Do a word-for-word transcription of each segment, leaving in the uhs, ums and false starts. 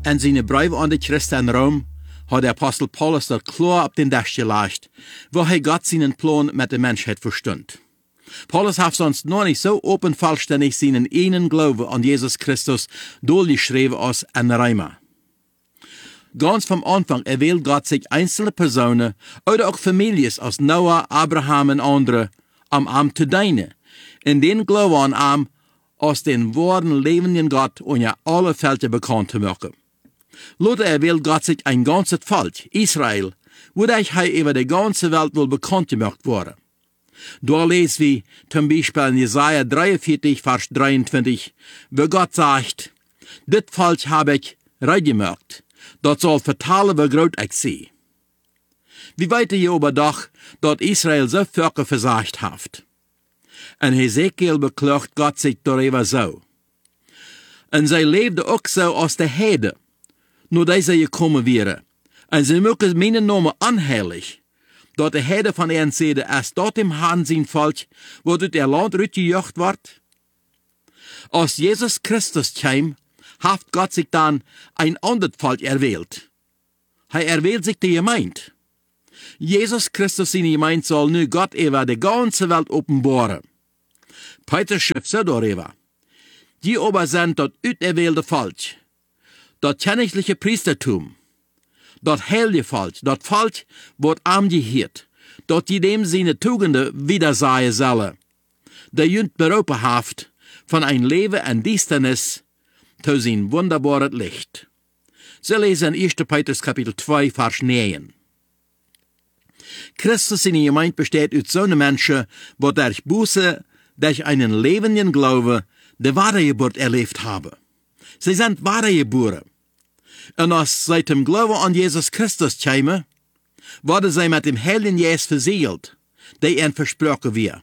En zijn brief aan de Christen in Rom hat der Apostel Paulus dat klar op den Tisch gelegt, wo hij Gott seinen Plan mit der Menschheit verstund. Paulus hat sonst noch nicht so open vollständig seinen einen Glaube an Jesus Christus durchgeschrieben als in Römer. Ganz vom Anfang erwählt Gott sich einzelne Personen oder auch Familien aus Noah, Abraham und andere am Arm zu dienen, in den Glauben an Arm aus den wahren lebenden Gott und ja alle Felder bekannt zu machen. Lothar erwählt Gott sich ein ganzes Volk, Israel, wodurch er über die ganze Welt wohl bekannt gemacht wurde. Da lesen wir zum Beispiel in Jesaja dreiundvierzig, Vers dreiundzwanzig, wo Gott sagt, dit Volk habe ich reingemacht, dat soll vertalen, wie groß ich sie. Wie weit ihr aber doch, dat Israel so Völker versagt hat. En Hesekiel beklagt Gott sich darüber so. En zij leefde ook zo als de Heide, nur deze gekommen wäre. En sie mögen meinen Namen anheilig, dat de Heide van ihren Seide erst dort im Hahn sein Volk, wo dort der Land rütgejocht wird. Als Jesus Christus kam, hat Gott sich dann ein anderes Volk erwählt. Er erwählt sich die Gemeinde. Jesus Christus seine Gemeinde soll nu Gott über die ganze Welt offenbaren. Petrus schrift so darüber. Die aber sind das uterwählte Volk, das königliche Priestertum, das heilige Volk, das Volk, wird angehört, das die dem seine Tugenden wiedersehen sollen, der jünd berufen haft von ein Leben in Düsternis zu sein wunderbares Licht. So lesen in erster Petrus Kapitel zwei, Vers neun. Christus in der Gemeinde besteht aus so einen Menschen, die durch Buße, durch einen lebenden Glaube, die wahre Geburt erlebt haben. Sie sind wahre Geboren. Und als sie dem Glauben an Jesus Christus kamen, wurden sie mit dem Heiligen Geist versiegelt, der ihnen versprochen wird.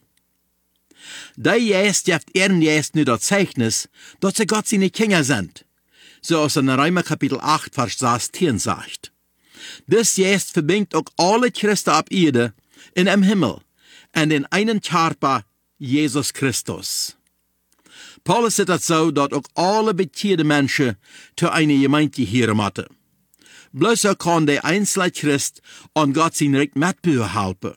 Der Geist gibt ihren Geist nur das Zeichnis, dass sie Gott seine Kinder sind, so aus in Römer Kapitel acht, Vers sechzehn sagt. Das Geist verbindet auch alle Christen ab Erde in dem Himmel und den einen Körper Jesus Christus. Paulus sagt das so, dass auch alle bekehrte Menschen zu einer Gemeinde gehören müssen. Bloß so kann der einzelne Christ an Gott sein Recht mitbühen helfen.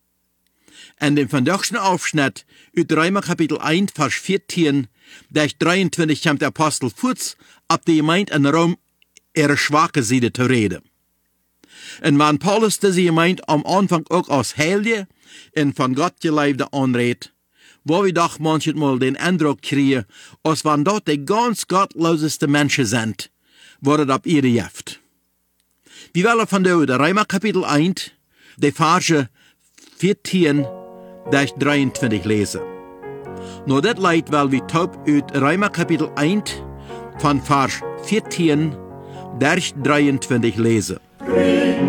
In dem vandaagschen Aufschnitt aus Römer Kapitel eins, Vers vierzehn, durch dreiundzwanzig kommt der Apostel Fuß ab die Gemeinde in Rom ihre schwache Seite zu reden. Und wenn Paulus diese Gemeinde am Anfang auch als Heilige und von Gott geleibte anredet, wo wir doch manchmal den Eindruck kriegen, als wenn dort die ganz gottloseste Menschen sind, wo es ab ihre Jeft. Wir wollen von der Römer Kapitel eins, die Verse vierzehn durch dreiundzwanzig lesen. Nur das Leid, weil wir taub aus Römer Kapitel eins von Vers vierzehn durch dreiundzwanzig lesen.